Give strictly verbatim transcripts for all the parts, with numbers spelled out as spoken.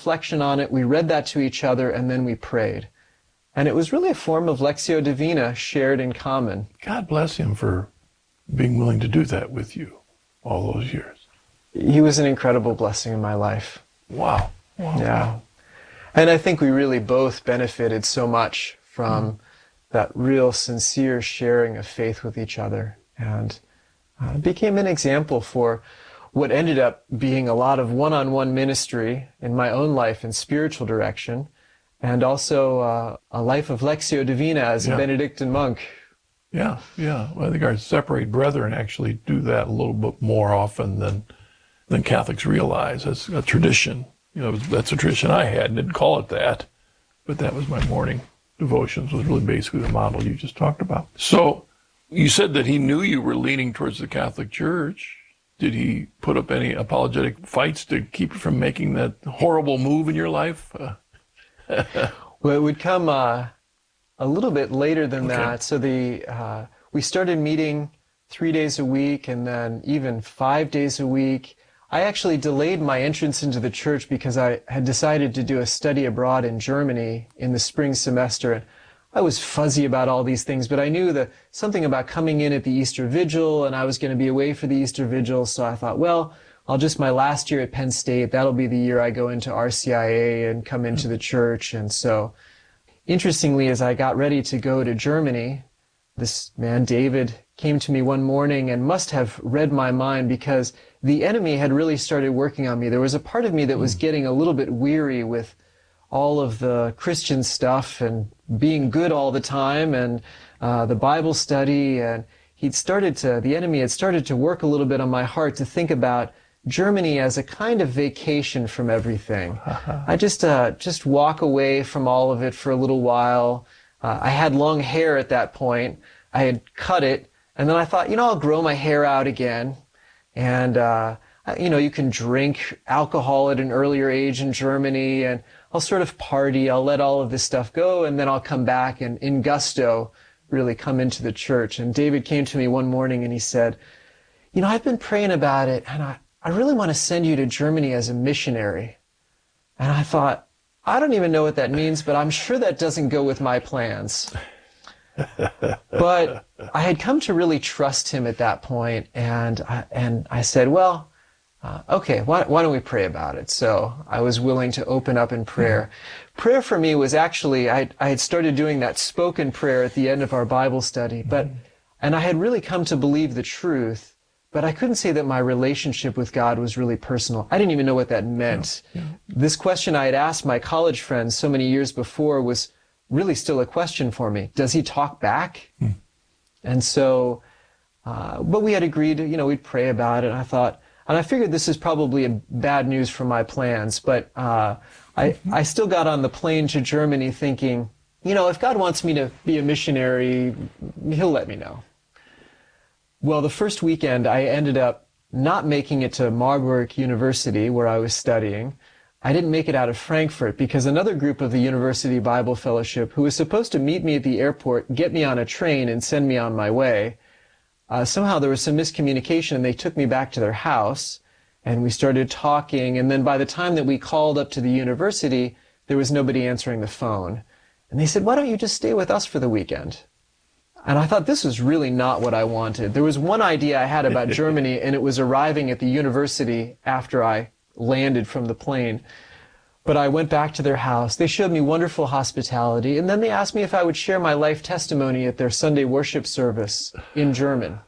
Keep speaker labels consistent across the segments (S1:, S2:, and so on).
S1: reflection on it. We read that to each other, and then we prayed. And it was really a form of Lectio Divina shared in common.
S2: God bless him for being willing to do that with you all those years.
S1: He was an incredible blessing in my life.
S2: Wow. Wow.
S1: Yeah.
S2: Wow.
S1: And I think we really both benefited so much from mm. that real sincere sharing of faith with each other. And uh, it became an example for what ended up being a lot of one-on-one ministry in my own life and spiritual direction, and also uh, a life of Lectio Divina as yeah. a Benedictine monk.
S2: Yeah, yeah. Well, I think our separate brethren actually do that a little bit more often than than Catholics realize. That's a tradition. You know, that's a tradition I had. Didn't call it that, but that was my morning devotions. Was really basically the model you just talked about. So, you said that he knew you were leaning towards the Catholic Church. Did he put up any apologetic fights to keep you from making that horrible move in your life? Uh,
S1: well, it would come uh, a little bit later than
S2: okay.
S1: that. So the uh, we started meeting three days a week, and then even five days a week. I actually delayed my entrance into the church because I had decided to do a study abroad in Germany in the spring semester. I was fuzzy about all these things, but I knew that something about coming in at the Easter Vigil, and I was going to be away for the Easter Vigil, so I thought, well, I'll just, my last year at Penn State, that'll be the year I go into R C I A and come into the church. And so, interestingly, as I got ready to go to Germany, this man, David, came to me one morning and must have read my mind, because the enemy had really started working on me. There was a part of me that was getting a little bit weary with all of the Christian stuff and being good all the time and uh, the Bible study. And he'd started to, the enemy had started to work a little bit on my heart to think about Germany as a kind of vacation from everything. I just, uh, just walk away from all of it for a little while. Uh, I had long hair at that point. I had cut it. And then I thought, you know, I'll grow my hair out again. And, uh, you know, you can drink alcohol at an earlier age in Germany, and I'll sort of party. I'll let all of this stuff go, and then I'll come back and in gusto really come into the church. And David came to me one morning and he said, you know, I've been praying about it, and I, I really want to send you to Germany as a missionary. And I thought, I don't even know what that means, but I'm sure that doesn't go with my plans. But I had come to really trust him at that point, and I, and I said, well, uh, okay, why, why don't we pray about it? So I was willing to open up in prayer. Mm-hmm. Prayer for me was actually, I, I had started doing that spoken prayer at the end of our Bible study, but, mm-hmm. and I had really come to believe the truth, but I couldn't say that my relationship with God was really personal. I didn't even know what that meant. Yeah, yeah. This question I had asked my college friends so many years before was really still a question for me. Does he talk back? Hmm. And so, uh, but we had agreed, you know, we'd pray about it. And I thought, and I figured this is probably a bad news for my plans, but uh, I, mm-hmm. I still got on the plane to Germany thinking, you know, if God wants me to be a missionary, he'll let me know. Well, the first weekend, I ended up not making it to Marburg University, where I was studying. I didn't make it out of Frankfurt because another group of the University Bible Fellowship, who was supposed to meet me at the airport, get me on a train and send me on my way, uh, somehow there was some miscommunication, and they took me back to their house, and we started talking, and then by the time that we called up to the university, there was nobody answering the phone. And they said, why don't you just stay with us for the weekend? And I thought this was really not what I wanted. There was one idea I had about Germany, and it was arriving at the university after I landed from the plane. But I went back to their house. They showed me wonderful hospitality, and then they asked me if I would share my life testimony at their Sunday worship service in German.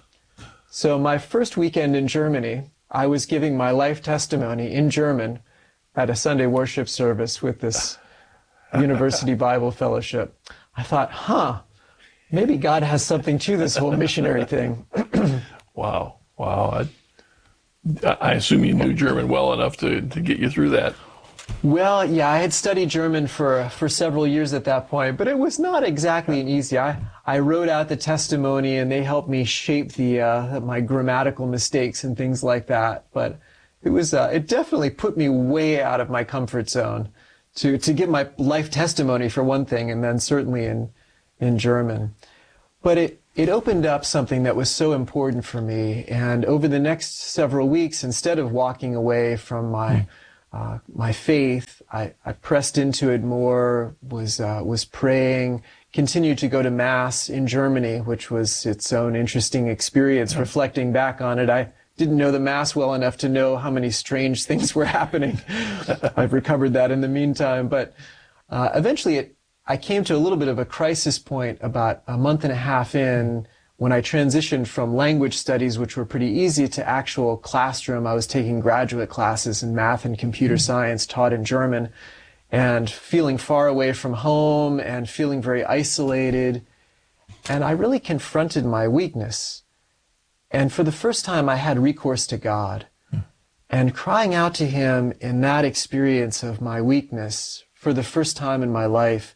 S1: So my first weekend in Germany, I was giving my life testimony in German at a Sunday worship service with this University Bible Fellowship. I thought, huh, maybe God has something to this whole missionary thing.
S2: Wow, wow. I, I assume you knew German well enough to, to get you through that.
S1: Well, yeah, I had studied German for, for several years at that point, but it was not exactly an easy. I, I wrote out the testimony, and they helped me shape the uh, my grammatical mistakes and things like that. But it was uh, it definitely put me way out of my comfort zone to to give my life testimony for one thing, and then certainly in in German. But it it opened up something that was so important for me. And over the next several weeks, instead of walking away from my uh, my faith. I, I pressed into it more, was uh, was praying, continued to go to Mass in Germany, which was its own interesting experience. Yeah. Reflecting back on it, I didn't know the Mass well enough to know how many strange things were happening. I've recovered that in the meantime. But uh, eventually it, I came to a little bit of a crisis point about a month and a half in, when I transitioned from language studies, which were pretty easy, to actual classroom. I was taking graduate classes in math and computer mm-hmm. science taught in German, and feeling far away from home and feeling very isolated. And I really confronted my weakness. And for the first time, I had recourse to God. Mm-hmm. And crying out to Him in that experience of my weakness, for the first time in my life,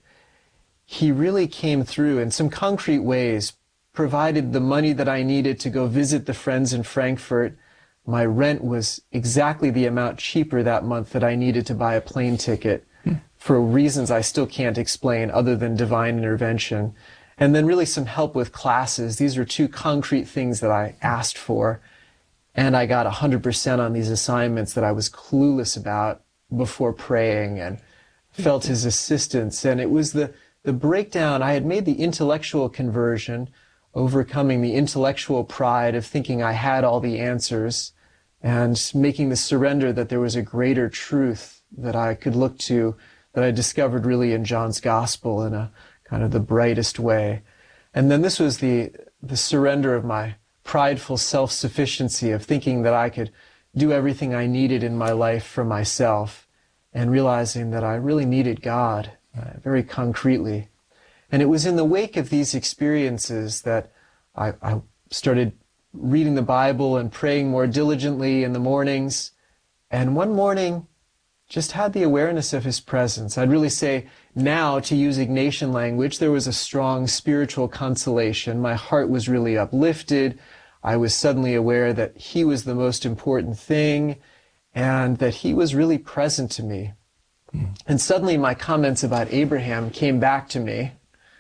S1: He really came through in some concrete ways, provided the money that I needed to go visit the friends in Frankfurt. My rent was exactly the amount cheaper that month that I needed to buy a plane ticket hmm. for reasons I still can't explain other than divine intervention. And then really some help with classes. These are two concrete things that I asked for. And I got one hundred percent on these assignments that I was clueless about before praying, and felt His assistance. And it was the, the breakdown. I had made the intellectual conversion, overcoming the intellectual pride of thinking I had all the answers, and making the surrender that there was a greater truth that I could look to, that I discovered really in John's Gospel in a kind of the brightest way. And then this was the, the surrender of my prideful self-sufficiency, of thinking that I could do everything I needed in my life for myself, and realizing that I really needed God uh, very concretely. And it was in the wake of these experiences that I, I started reading the Bible and praying more diligently in the mornings. And one morning, just had the awareness of His presence. I'd really say now, to use Ignatian language, there was a strong spiritual consolation. My heart was really uplifted. I was suddenly aware that He was the most important thing, and that He was really present to me. Mm. And suddenly my comments about Abraham came back to me.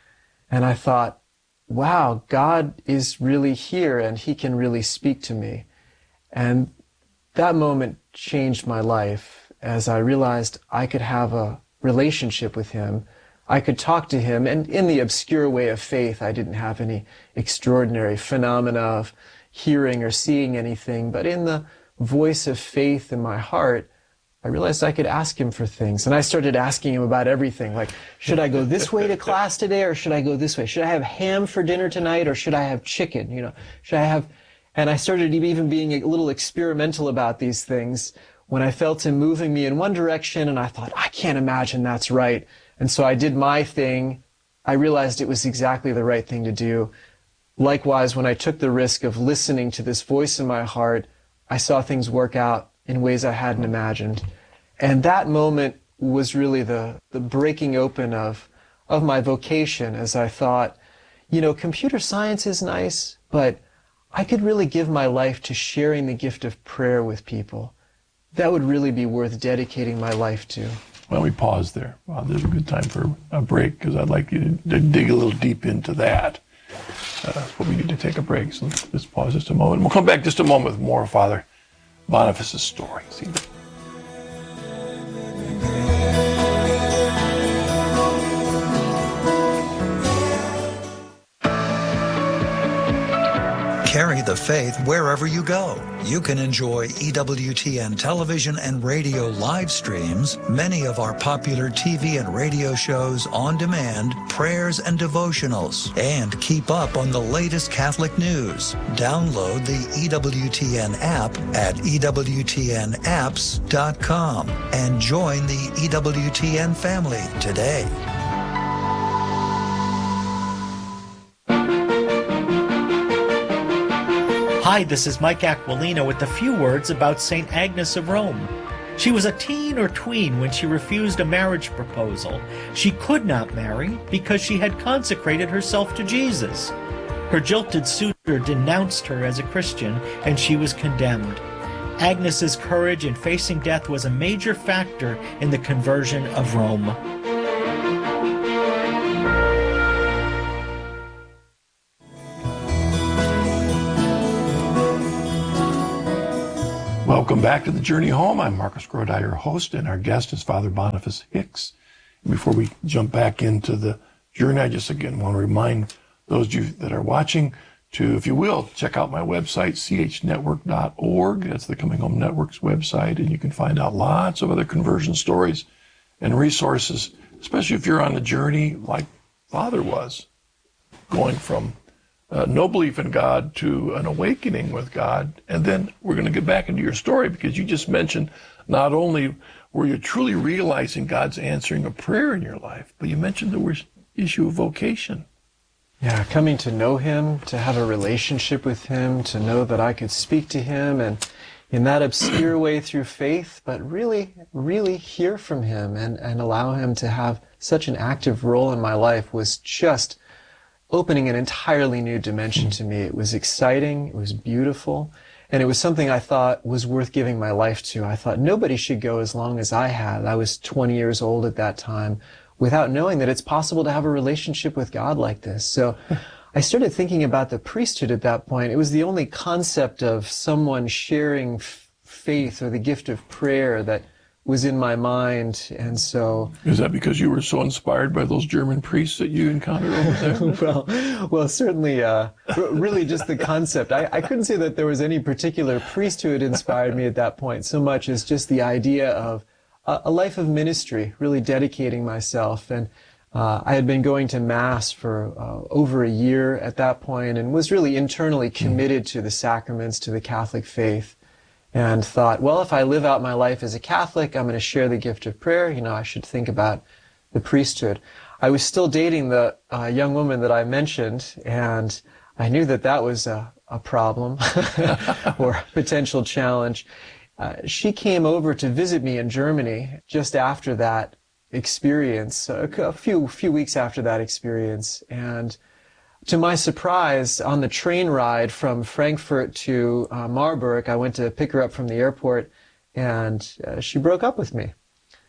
S1: And I thought, wow, God is really here and He can really speak to me. And that moment changed my life, as I realized I could have a relationship with Him. I could talk to Him, and in the obscure way of faith, I didn't have any extraordinary phenomena of hearing or seeing anything, but in the voice of faith in my heart, I realized I could ask Him for things. And I started asking Him about everything, like, should I go this way to class today, or should I go this way? Should I have ham for dinner tonight, or should I have chicken? You know, should I have... And I started even being a little experimental about these things when I felt Him moving me in one direction, and I thought, I can't imagine that's right. And so I did my thing. I realized it was exactly the right thing to do. Likewise, when I took the risk of listening to this voice in my heart, I saw things work out in ways I hadn't imagined. And that moment was really the, the breaking open of, of my vocation, as I thought, you know, computer science is nice, but I could really give my life to sharing the gift of prayer with people. That would really be worth dedicating my life to.
S2: Well, we pause there. Well, there's a good time for a break, because I'd like you to, to dig a little deep into that. Uh, but we need to take a break, so let's, let's pause just a moment. We'll come back just a moment with more Father Boniface's story. See you.
S3: Carry the faith wherever you go. You can enjoy E W T N television and radio live streams, many of our popular T V and radio shows on demand, prayers and devotionals, and keep up on the latest Catholic news. Download the E W T N app at E W T N apps dot com and join the E W T N family today.
S4: Hi, this is Mike Aquilino with a few words about Saint Agnes of Rome. She was a teen or tween when she refused a marriage proposal. She could not marry because she had consecrated herself to Jesus. Her jilted suitor denounced her as a Christian, and she was condemned. Agnes's courage in facing death was a major factor in the conversion of Rome.
S2: Well, Welcome back to The Journey Home. I'm Marcus Grodi, your host, and our guest is Father Boniface Hicks. And before we jump back into the journey, I just again want to remind those of you that are watching to, if you will, check out my website, c h network dot org. That's the Coming Home Network's website, and you can find out lots of other conversion stories and resources, especially if you're on a journey like Father was, going from uh, no belief in God to an awakening with God. And then we're going to get back into your story, because you just mentioned not only were you truly realizing God's answering a prayer in your life, but you mentioned the issue of vocation.
S1: Yeah, coming to know him, to have a relationship with him, to know that I could speak to him, and in that obscure way through faith, but really, really hear from him and, and allow him to have such an active role in my life was just opening an entirely new dimension to me. It was exciting, it was beautiful, and it was something I thought was worth giving my life to. I thought nobody should go as long as I had. I was twenty years old at that time, without knowing that it's possible to have a relationship with God like this. So I started thinking about the priesthood at that point. It was the only concept of someone sharing f- faith or the gift of prayer that was in my mind. And so...
S2: Is that because you were so inspired by those German priests that you encountered over there?
S1: well, well, certainly, uh, really just the concept. I, I couldn't say that there was any particular priest who had inspired me at that point so much as just the idea of a life of ministry, really dedicating myself. And uh, I had been going to Mass for uh, over a year at that point and was really internally committed to the sacraments, to the Catholic faith, and thought, well, if I live out my life as a Catholic, I'm going to share the gift of prayer. You know, I should think about the priesthood. I was still dating the uh, young woman that I mentioned, and I knew that that was a, a problem or a potential challenge. Uh, she came over to visit me in Germany just after that experience, a, a few few weeks after that experience. And to my surprise, on the train ride from Frankfurt to uh, Marburg, I went to pick her up from the airport, and uh, she broke up with me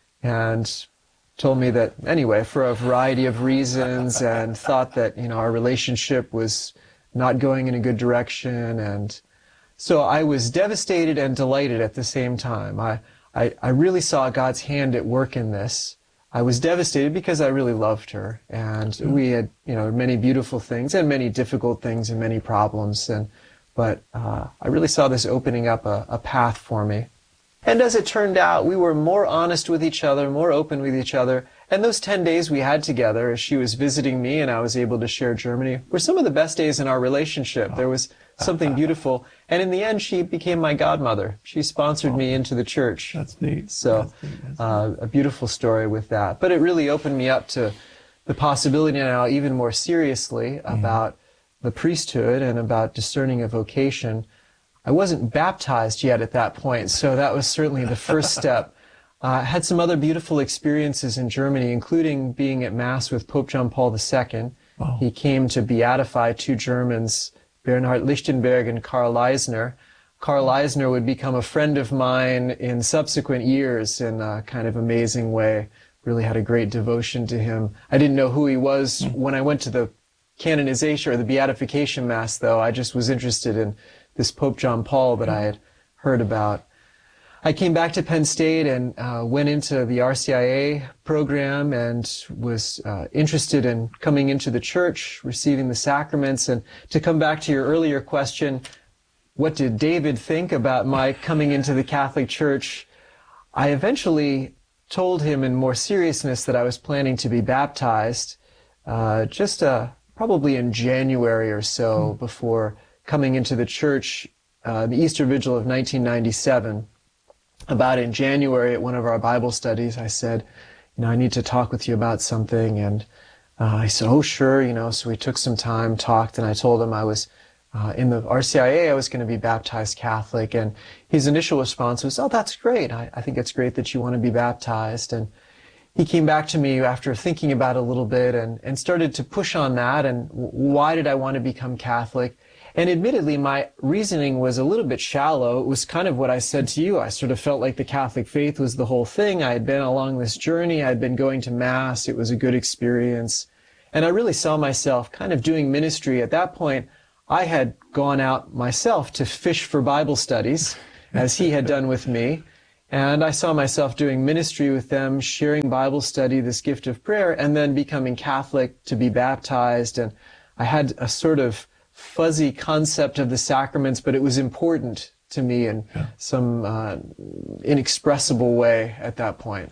S1: and told me that, anyway, for a variety of reasons, and thought that, you know, our relationship was not going in a good direction. And so I was devastated and delighted at the same time. I, I, I really saw God's hand at work in this. I was devastated because I really loved her, and we had, you know, many beautiful things and many difficult things and many problems. And but uh, I really saw this opening up a, a path for me. And as it turned out, we were more honest with each other, more open with each other. And those ten days we had together, as she was visiting me and I was able to share Germany, were some of the best days in our relationship. There was something beautiful. And in the end, she became my godmother. She sponsored me into the church.
S2: That's neat.
S1: So
S2: That's neat. That's
S1: uh,
S2: neat.
S1: a beautiful story with that. But it really opened me up to the possibility now, even more seriously, about the priesthood and about discerning a vocation. I wasn't baptized yet at that point, so that was certainly the first step. I uh, had some other beautiful experiences in Germany, including being at Mass with Pope John Paul the Second.
S2: Wow.
S1: He came to beatify two Germans, Bernhard Lichtenberg and Karl Leisner. Karl Leisner would become a friend of mine in subsequent years in a kind of amazing way. Really had a great devotion to him. I didn't know who he was when I went to the canonization or the beatification Mass, though. I just was interested in this Pope John Paul that I had heard about. I came back to Penn State and uh, went into the R C I A program and was uh, interested in coming into the church, receiving the sacraments. And to come back to your earlier question, what did David think about my coming into the Catholic Church? I eventually told him in more seriousness that I was planning to be baptized uh, just uh, probably in January or so, mm. before coming into the church, uh, the Easter Vigil of nineteen ninety-seven. About in January at one of our Bible studies, I said, you know, I need to talk with you about something. And uh, I said, oh, sure, you know, so we took some time, talked, and I told him I was uh, in the R C I A, I was going to be baptized Catholic. And his initial response was, oh, that's great. I, I think it's great that you want to be baptized. And he came back to me after thinking about it a little bit and, and started to push on that. And why did I want to become Catholic? And admittedly, my reasoning was a little bit shallow. It was kind of what I said to you. I sort of felt like the Catholic faith was the whole thing. I had been along this journey. I had been going to Mass. It was a good experience. And I really saw myself kind of doing ministry. At that point, I had gone out myself to fish for Bible studies as he had done with me. And I saw myself doing ministry with them, sharing Bible study, this gift of prayer, and then becoming Catholic to be baptized. And I had a sort of fuzzy concept of the sacraments, but it was important to me in yeah. some uh, inexpressible way at that point.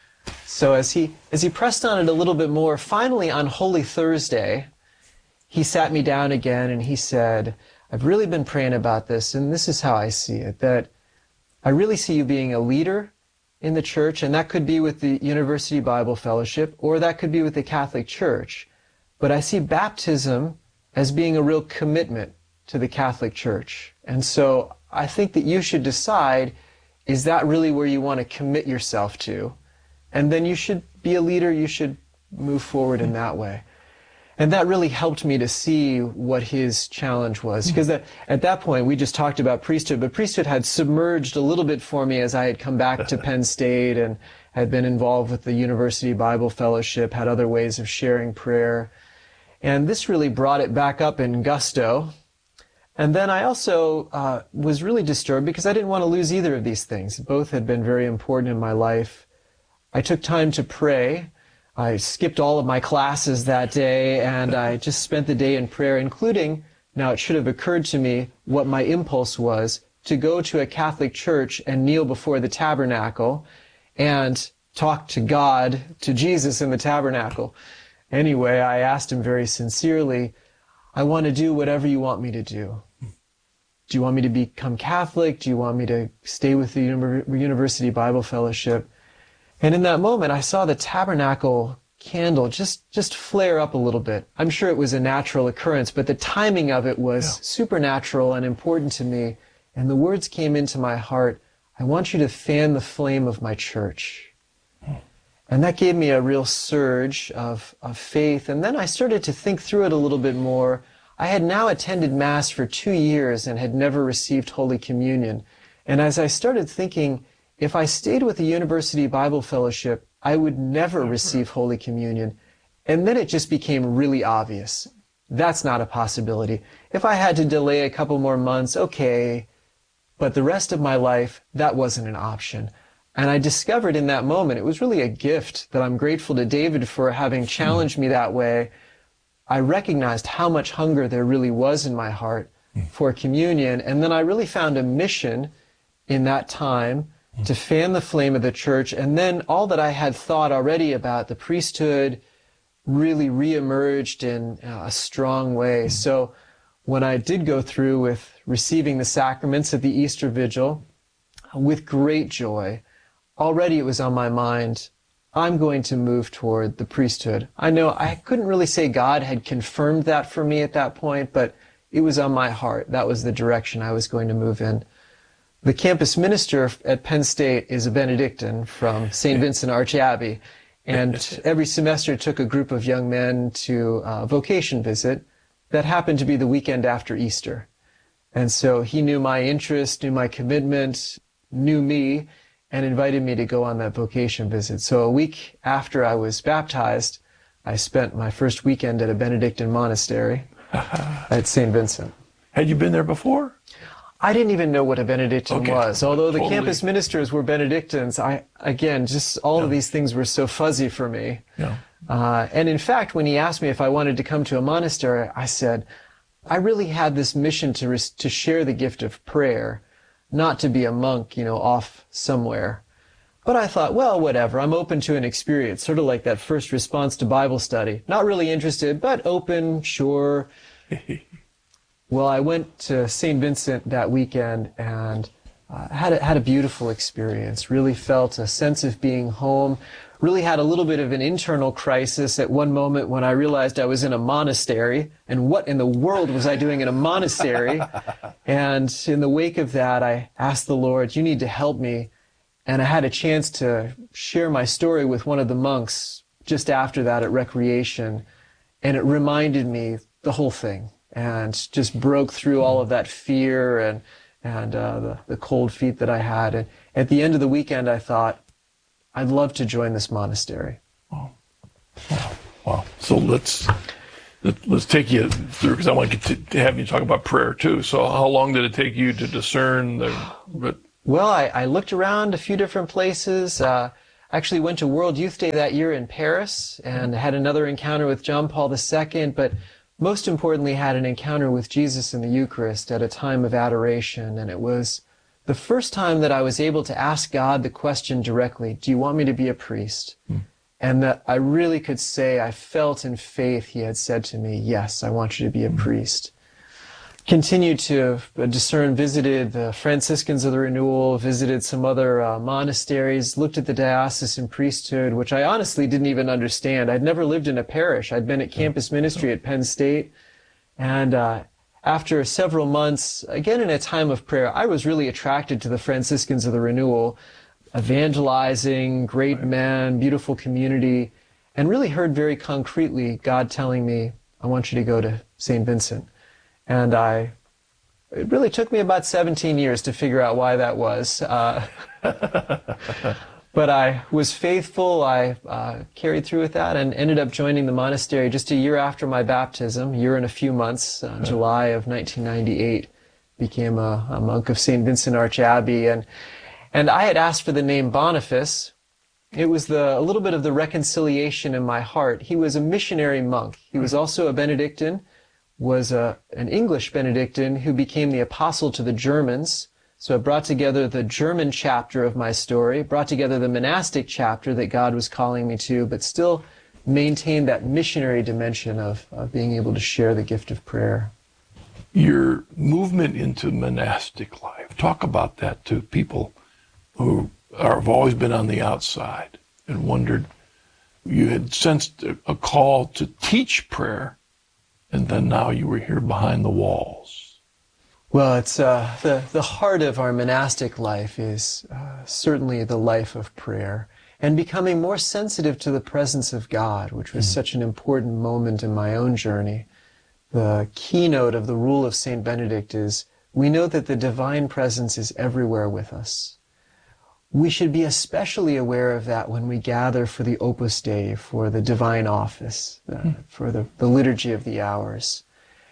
S1: So as he as he pressed on it a little bit more, finally on Holy Thursday, he sat me down again and he said, I've really been praying about this, and this is how I see it, that I really see you being a leader in the church, and that could be with the University Bible Fellowship, or that could be with the Catholic Church. But I see baptism as being a real commitment to the Catholic Church. And so I think that you should decide, is that really where you want to commit yourself to? And then you should be a leader, you should move forward in that way. And that really helped me to see what his challenge was. Because at, at that point, we just talked about priesthood, but priesthood had submerged a little bit for me as I had come back to Penn State and had been involved with the University Bible Fellowship, had other ways of sharing prayer. And this really brought it back up in gusto. And then I also uh, was really disturbed because I didn't want to lose either of these things. Both had been very important in my life. I took time to pray. I skipped all of my classes that day, and I just spent the day in prayer, including, now it should have occurred to me what my impulse was, to go to a Catholic church and kneel before the tabernacle and talk to God, to Jesus in the tabernacle. Anyway, I asked him very sincerely, I want to do whatever you want me to do. Do you want me to become Catholic? Do you want me to stay with the University Bible Fellowship? And in that moment, I saw the tabernacle candle just, just flare up a little bit. I'm sure it was a natural occurrence, but the timing of it was yeah. supernatural and important to me. And the words came into my heart, I want you to fan the flame of my church. And that gave me a real surge of, of faith. And then I started to think through it a little bit more. I had now attended Mass for two years and had never received Holy Communion. And as I started thinking, if I stayed with the University Bible Fellowship, I would never receive Holy Communion. And then it just became really obvious. That's not a possibility. If I had to delay a couple more months, okay. But the rest of my life, that wasn't an option. And I discovered in that moment, it was really a gift that I'm grateful to David for having challenged me that way. I recognized how much hunger there really was in my heart for communion. And then I really found a mission in that time to fan the flame of the church, and then all that I had thought already about the priesthood really reemerged in a strong way. So when I did go through with receiving the sacraments at the Easter Vigil, with great joy, already it was on my mind, I'm going to move toward the priesthood. I know I couldn't really say God had confirmed that for me at that point, but it was on my heart. That was the direction I was going to move in. The campus minister at Penn State is a Benedictine from Saint Vincent Arch Abbey, and every semester took a group of young men to a vocation visit that happened to be the weekend after Easter. And so he knew my interest, knew my commitment, knew me, and invited me to go on that vocation visit. So a week after I was baptized, I spent my first weekend at a Benedictine monastery at Saint Vincent.
S2: Had you been there before?
S1: I didn't even know what a Benedictine
S2: okay.
S1: was. Although the
S2: totally.
S1: campus ministers were Benedictines, I, again, just all
S2: yeah.
S1: of these things were so fuzzy for me.
S2: Yeah.
S1: Uh, and in fact, when he asked me if I wanted to come to a monastery, I said, I really had this mission to, res- to share the gift of prayer, not to be a monk, you know, off somewhere. But I thought, well, whatever, I'm open to an experience, sort of like that first response to Bible study. Not really interested, but open, sure. Well, I went to Saint Vincent that weekend and uh, had, a, had a beautiful experience, really felt a sense of being home, really had a little bit of an internal crisis at one moment when I realized I was in a monastery, and what in the world was I doing in a monastery? And in the wake of that, I asked the Lord, you need to help me. And I had a chance to share my story with one of the monks just after that at recreation, and it reminded me the whole thing. And just broke through all of that fear and and uh, the, the cold feet that I had. And at the end of the weekend, I thought, I'd love to join this monastery.
S2: Wow. Wow. Wow. So let's let's take you through, because I want to, get to, to have you talk about prayer too. So how long did it take you to discern the,
S1: Well, I, I looked around a few different places. Uh, actually went to World Youth Day that year in Paris and had another encounter with John Paul the Second, but most importantly had an encounter with Jesus in the Eucharist at a time of adoration. And it was the first time that I was able to ask God the question directly, do you want me to be a priest? Hmm. And that I really could say, I felt in faith he had said to me, yes, I want you to be a hmm. priest. Continued to discern, visited the Franciscans of the Renewal, visited some other uh, monasteries, looked at the diocesan priesthood, which I honestly didn't even understand. I'd never lived in a parish. I'd been at campus ministry at Penn State. And uh, after several months, again in a time of prayer, I was really attracted to the Franciscans of the Renewal, evangelizing, great men, beautiful community, and really heard very concretely God telling me, I want you to go to Saint Vincent. And I, it really took me about seventeen years to figure out why that was. Uh, but I was faithful. I uh, carried through with that and ended up joining the monastery just a year after my baptism, a year and a few months, uh, July of nineteen ninety-eight. Became a, a monk of Saint Vincent Archabbey. And, and I had asked for the name Boniface. It was the, a little bit of the reconciliation in my heart. He was a missionary monk. He was also a Benedictine. Was a, an English Benedictine who became the apostle to the Germans. So it brought together the German chapter of my story, brought together the monastic chapter that God was calling me to, but still maintained that missionary dimension of, of being able to share the gift of prayer.
S2: Your movement into monastic life, talk about that to people who are, have always been on the outside and wondered, you had sensed a call to teach prayer, and then now you were here behind the walls.
S1: Well, it's uh, the, the heart of our monastic life is uh, certainly the life of prayer and becoming more sensitive to the presence of God, which was mm. such an important moment in my own journey. The keynote of the rule of Saint Benedict is, we know that the divine presence is everywhere with us. We should be especially aware of that when we gather for the Opus Dei, for the divine office, uh, mm. for the, the liturgy of the hours.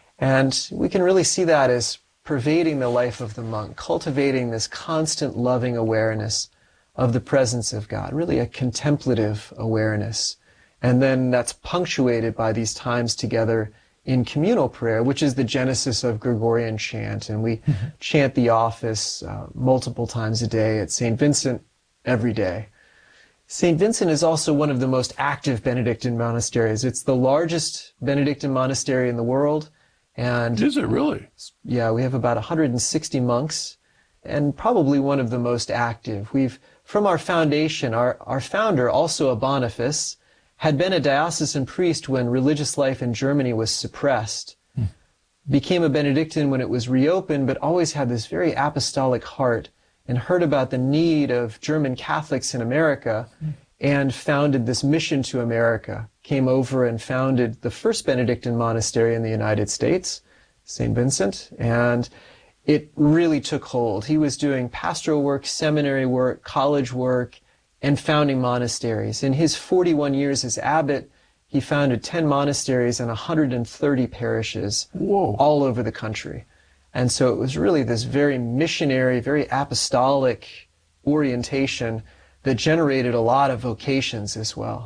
S1: And we can really see that as pervading the life of the monk, cultivating this constant loving awareness of the presence of God, really a contemplative awareness. And then that's punctuated by these times together in communal prayer, which is the genesis of Gregorian chant. And we mm-hmm. chant the office uh, multiple times a day at Saint Vincent every day. Saint Vincent is also one of the most active Benedictine monasteries. It's the largest Benedictine monastery in the world. And
S2: is it really?
S1: Yeah, we have about one hundred sixty monks and probably one of the most active. We've, from our foundation, our, our founder, also a Boniface, had been a diocesan priest when religious life in Germany was suppressed, hmm. became a Benedictine when it was reopened, but always had this very apostolic heart and heard about the need of German Catholics in America hmm. and founded this mission to America, came over and founded the first Benedictine monastery in the United States, Saint Vincent, and it really took hold. He was doing pastoral work, seminary work, college work, and founding monasteries. In his forty-one years as abbot, he founded ten monasteries and one hundred thirty parishes Whoa. all over the country. And so it was really this very missionary, very apostolic orientation that generated a lot of vocations as well.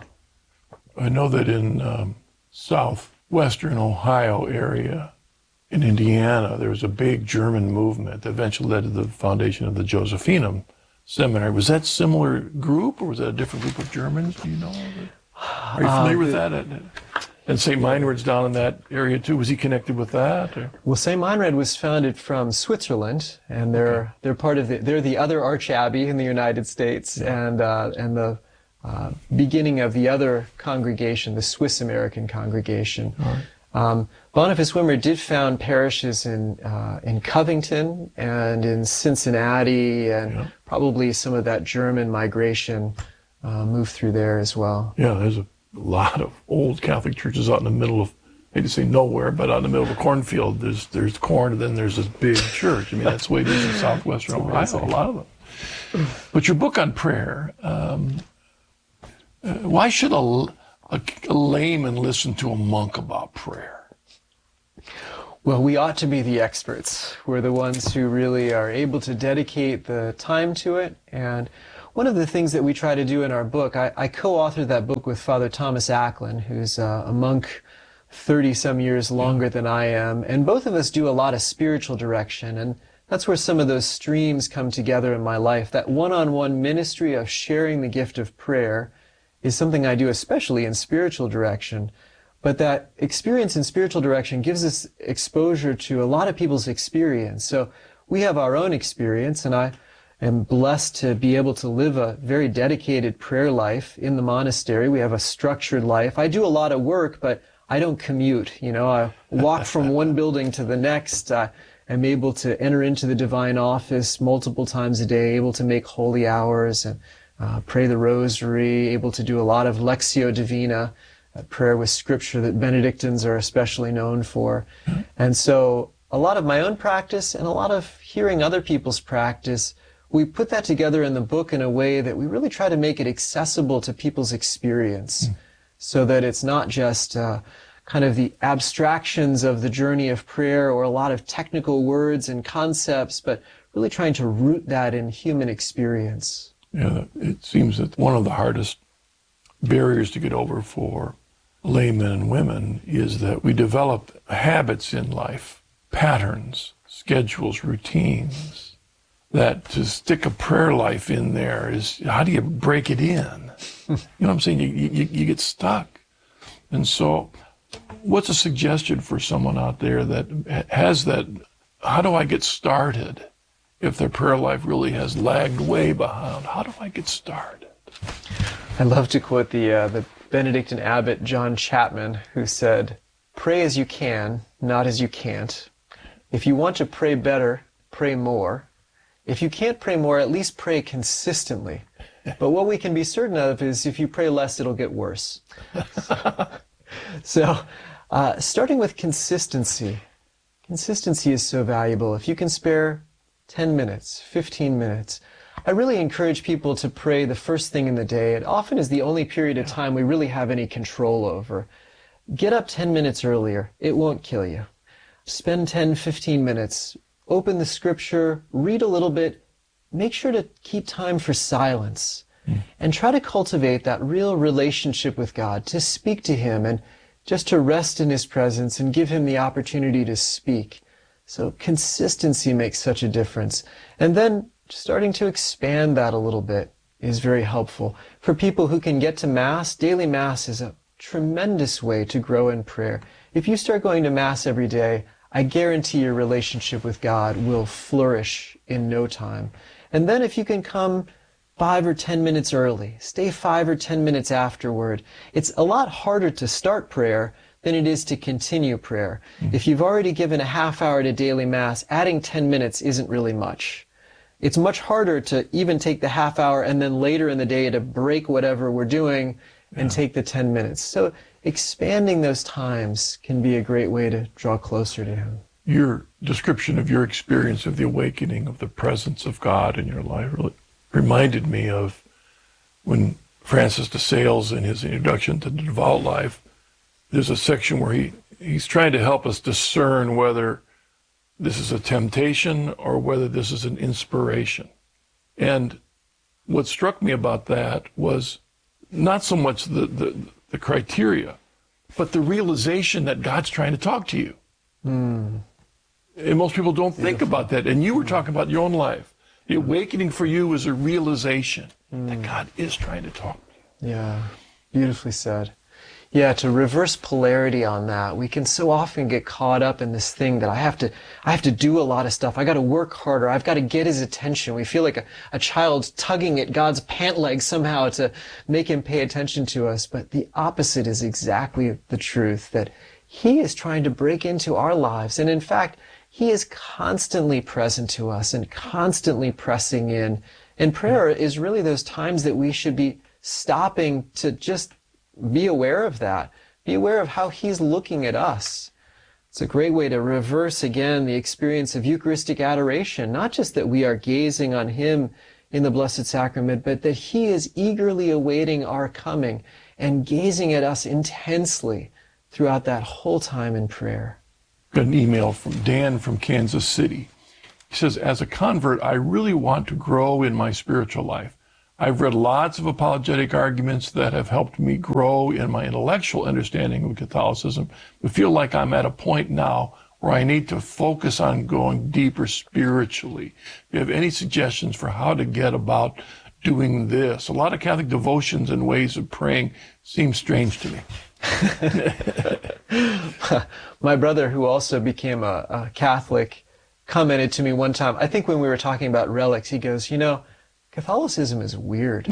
S2: I know that in um, southwestern Ohio area, in Indiana, there was a big German movement that eventually led to the foundation of the Josephinum Seminary. Was that similar group, or was that a different group of Germans? Do you know? Are you familiar uh, with that? And Saint Meinrad's down in that area too. Was he connected with that? Or?
S1: Well, Saint Meinrad was founded from Switzerland, and they're okay. they're part of the they're the other archabbey in the United States, yeah. and uh, and the uh, beginning of the other congregation, the Swiss American congregation. Right. Um, Boniface Wimmer did found parishes in uh, in Covington and in Cincinnati, and yeah. probably some of that German migration uh, moved through there as well.
S2: Yeah, there's a lot of old Catholic churches out in the middle of, I hate to say nowhere, but out in the middle of a cornfield. There's there's corn, and then there's this big church. I mean, that's the way it is in southwestern Ohio, a lot of them. But your book on prayer, um, uh, why should a A, a layman listen to a monk about prayer?
S1: Well, we ought to be the experts. We're the ones who really are able to dedicate the time to it. And one of the things that we try to do in our book, I, I co-authored that book with Father Thomas Acklin, who's uh, a monk thirty some years longer than I am. And both of us do a lot of spiritual direction. And that's where some of those streams come together in my life. That one-on-one ministry of sharing the gift of prayer is something I do especially in spiritual direction. But that experience in spiritual direction gives us exposure to a lot of people's experience. So we have our own experience, and I am blessed to be able to live a very dedicated prayer life in the monastery. We have a structured life. I do a lot of work, but I don't commute. You know, I walk from one building to the next. I am able to enter into the divine office multiple times a day, able to make holy hours and uh, pray the rosary, able to do a lot of Lectio Divina, prayer with scripture that Benedictines are especially known for. And so a lot of my own practice and a lot of hearing other people's practice, we put that together in the book in a way that we really try to make it accessible to people's experience, mm. so that it's not just uh, kind of the abstractions of the journey of prayer or a lot of technical words and concepts, but really trying to root that in human experience.
S2: Yeah, it seems that one of the hardest barriers to get over for laymen and women is that we develop habits in life, patterns, schedules, routines, that to stick a prayer life in there is, how do you break it in? You know what I'm saying? You, you, you get stuck. And so what's a suggestion for someone out there that has that, how do I get started if their prayer life really has lagged way behind? How do I get started?
S1: I love to quote the uh, the Benedictine abbot John Chapman, who said, "Pray as you can, not as you can't. If you want to pray better, pray more. If you can't pray more, at least pray consistently. But what we can be certain of is if you pray less, it'll get worse." So, uh, starting with consistency. Consistency is so valuable. If you can spare ten minutes, fifteen minutes, I really encourage people to pray the first thing in the day. It often is the only period of time we really have any control over. Get up ten minutes earlier. It won't kill you. Spend ten, fifteen minutes. Open the scripture. Read a little bit. Make sure to keep time for silence. Mm. And try to cultivate that real relationship with God, to speak to Him and just to rest in His presence and give Him the opportunity to speak. So consistency makes such a difference. And then starting to expand that a little bit is very helpful. For people who can get to Mass, daily Mass is a tremendous way to grow in prayer. If you start going to Mass every day, I guarantee your relationship with God will flourish in no time. And then if you can come five or ten minutes early, stay five or ten minutes afterward, it's a lot harder to start prayer than it is to continue prayer. Mm-hmm. If you've already given a half hour to daily Mass, adding ten minutes isn't really much. It's much harder to even take the half hour and then later in the day to break whatever we're doing and yeah. take the ten minutes. So expanding those times can be a great way to draw closer to Him.
S2: Your description of your experience of the awakening of the presence of God in your life really reminded me of when Francis de Sales, in his introduction to the devout life, there's a section where he, he's trying to help us discern whether this is a temptation or whether this is an inspiration. And what struck me about that was not so much the, the, the criteria, but the realization that God's trying to talk to you. Mm. And most people don't think Beautiful. About that. And you were talking about your own life. The awakening for you is a realization mm. that God is trying to talk to you.
S1: Yeah, beautifully said. Yeah, to reverse polarity on that, we can so often get caught up in this thing that I have to, I have to do a lot of stuff. I got to work harder. I've got to get His attention. We feel like a, a child tugging at God's pant leg somehow to make Him pay attention to us. But the opposite is exactly the truth, that He is trying to break into our lives. And in fact, He is constantly present to us and constantly pressing in. And prayer is really those times that we should be stopping to just be aware of that. Be aware of how He's looking at us. It's a great way to reverse again the experience of Eucharistic adoration. Not just that we are gazing on Him in the Blessed Sacrament, but that He is eagerly awaiting our coming and gazing at us intensely throughout that whole time in prayer.
S2: got an email from Dan from Kansas City. He says, as a convert, I really want to grow in my spiritual life. I've read lots of apologetic arguments that have helped me grow in my intellectual understanding of Catholicism, but feel like I'm at a point now where I need to focus on going deeper spiritually. Do you have any suggestions for how to get about doing this? A lot of Catholic devotions and ways of praying seem strange to me.
S1: My brother, who also became a, a Catholic, commented to me one time, I think when we were talking about relics, he goes, you know, Catholicism is weird.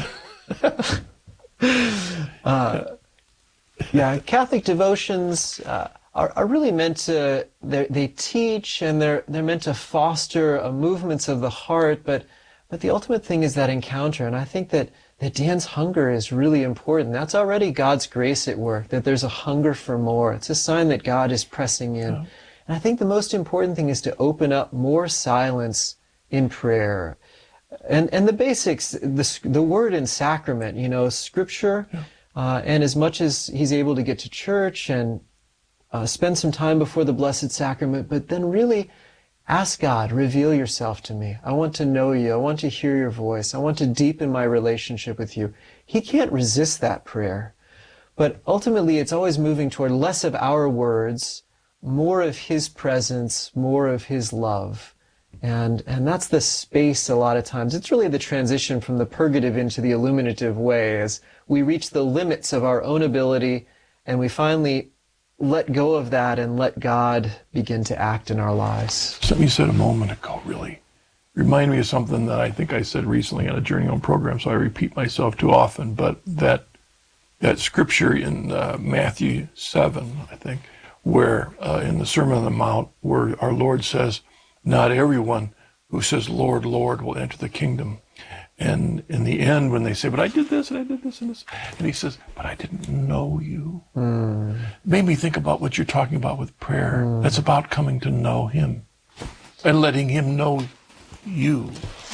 S1: uh, yeah, Catholic devotions uh, are, are really meant to, they teach and they're, they're meant to foster uh, movements of the heart, but, but the ultimate thing is that encounter. And I think that, that Dan's hunger is really important. That's already God's grace at work, that there's a hunger for more. It's a sign that God is pressing in. Yeah. And I think the most important thing is to open up more silence in prayer. And and the basics, the, the word and sacrament, you know, scripture, yeah. uh, and as much as he's able to get to church and uh, spend some time before the Blessed Sacrament, but then really ask God, reveal yourself to me. I want to know you. I want to hear your voice. I want to deepen my relationship with you. He can't resist that prayer. But ultimately, it's always moving toward less of our words, more of his presence, more of his love. And and that's the space a lot of times. It's really the transition from the purgative into the illuminative way as we reach the limits of our own ability and we finally let go of that and let God begin to act in our lives.
S2: Something you said a moment ago really reminded me of something that I think I said recently on a Journey Home program, so I repeat myself too often, but that that scripture in uh, Matthew seven, I think, where uh, in the Sermon on the Mount, where our Lord says, not everyone who says, Lord, Lord, will enter the kingdom. And in the end, when they say, but I did this and I did this and this, and he says, but I didn't know you. Mm. It made me think about what you're talking about with prayer. Mm. That's about coming to know him and letting him know you.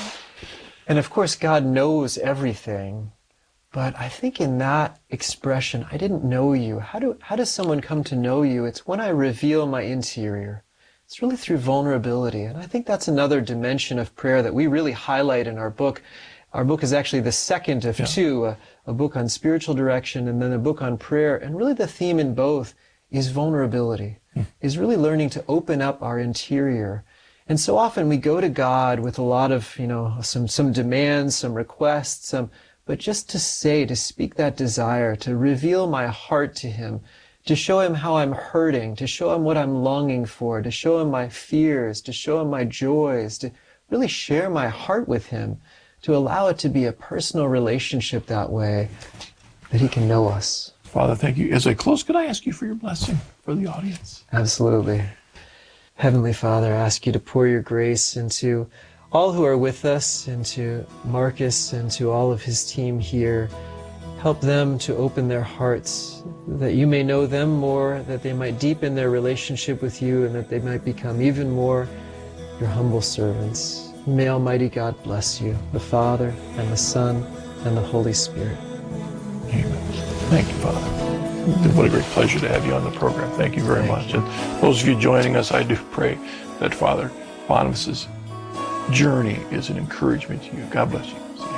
S1: And of course, God knows everything. But I think in that expression, I didn't know you. How do how does someone come to know you? It's when I reveal my interior. It's really through vulnerability. And I think that's another dimension of prayer that we really highlight in our book. Our book is actually the second of yeah. two, a, a book on spiritual direction and then a book on prayer. And really the theme in both is vulnerability, mm. is really learning to open up our interior. And so often we go to God with a lot of, you know, some, some demands, some requests, some, but just to say, to speak that desire, to reveal my heart to him, to show him how I'm hurting, to show him what I'm longing for, to show him my fears, to show him my joys, to really share my heart with him, to allow it to be a personal relationship that way, that he can know us.
S2: Father, thank you. As I close, could I ask you for your blessing for the audience?
S1: Absolutely. Heavenly Father, I ask you to pour your grace into all who are with us, into Marcus and to all of his team here. Help them to open their hearts, that you may know them more, that they might deepen their relationship with you, and that they might become even more your humble servants. May Almighty God bless you, the Father, and the Son, and the Holy Spirit.
S2: Amen. Thank you, Father. What a great pleasure to have you on the program. Thank you very Thank much. You. And those of you joining us, I do pray that Father Boniface's journey is an encouragement to you. God bless you.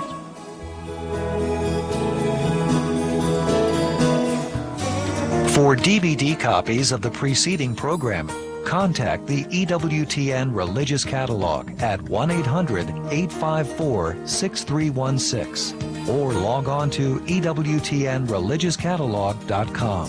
S3: For D V D copies of the preceding program, contact the E W T N Religious Catalog at one eight hundred, eight five four, six three one six or log on to E W T N religious catalog dot com.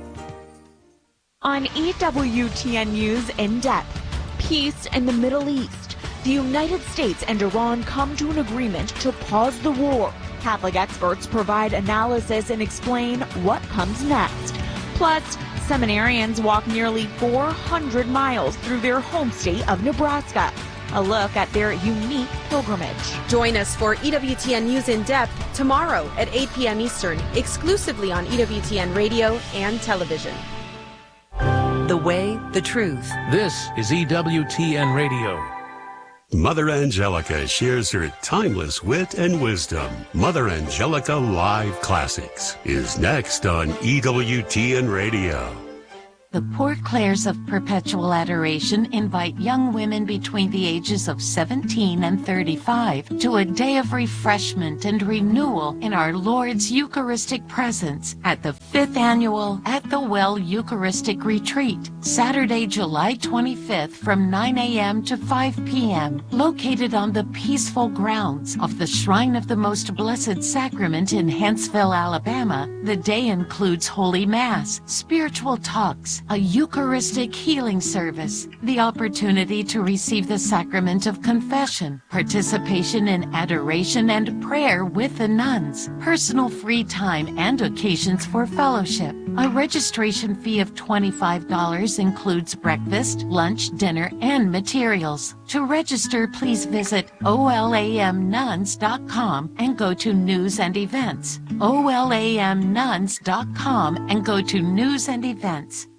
S5: On E W T N News In Depth, peace in the Middle East. The United States and Iran come to an agreement to pause the war. Catholic experts provide analysis and explain what comes next. Plus, seminarians walk nearly four hundred miles through their home state of Nebraska. A look at their unique pilgrimage.
S6: Join us for E W T N News In Depth tomorrow at eight p.m. Eastern, exclusively on E W T N Radio and television.
S7: The way, the truth.
S8: This is E W T N Radio.
S9: Mother Angelica shares her timeless wit and wisdom. Mother Angelica Live Classics is next on E W T N Radio.
S10: The Poor Clares of Perpetual Adoration invite young women between the ages of seventeen and thirty-five to a day of refreshment and renewal in our Lord's Eucharistic presence at the fifth Annual At the Well Eucharistic Retreat, Saturday, July twenty-fifth from nine a.m. to five p.m., located on the peaceful grounds of the Shrine of the Most Blessed Sacrament in Huntsville, Alabama. The day includes Holy Mass, spiritual talks, a Eucharistic healing service, the opportunity to receive the sacrament of confession, participation in adoration and prayer with the nuns, personal free time and occasions for fellowship. A registration fee of twenty-five dollars includes breakfast, lunch, dinner, and materials. To register, please visit O L A M nuns dot com and go to News and Events. O L A M nuns dot com and go to News and Events.